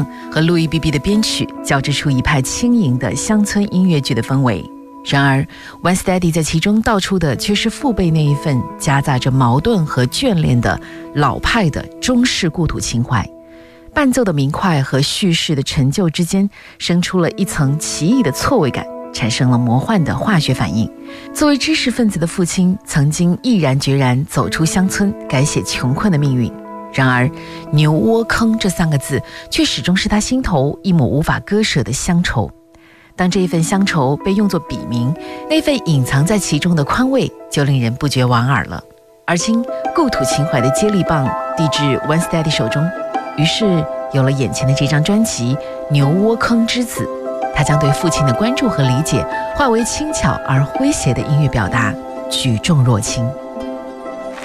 和路易 BB 的编曲交织出一派轻盈的乡村音乐剧的氛围。然而 One Steady 在其中道出的却是父辈那一份夹杂着矛盾和眷恋的老派的中式故土情怀。伴奏的明快和叙事的陈旧之间生出了一层奇异的错位感，产生了魔幻的化学反应。作为知识分子的父亲，曾经毅然决然走出乡村，改写穷困的命运。然而牛窝坑这3个字却始终是他心头一抹无法割舍的乡愁。当这一份乡愁被用作笔名，那份隐藏在其中的宽慰就令人不觉莞尔了。而今故土情怀的接力棒递至 One Steady 手中，于是有了眼前的这张专辑《牛窝坑之子》。他将对父亲的关注和理解化为轻巧而诙谐的音乐表达，举重若轻。